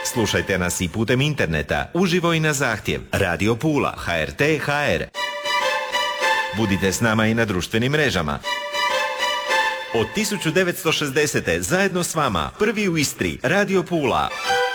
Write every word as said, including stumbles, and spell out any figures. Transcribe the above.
Slušajte nas i putem interneta, uživo i na zahtjev. Radio Pula, H R T H R. Budite s nama i na društvenim mrežama. Od tisuću devetsto šezdesete zajedno s vama, prvi u Istri, Radio Pula.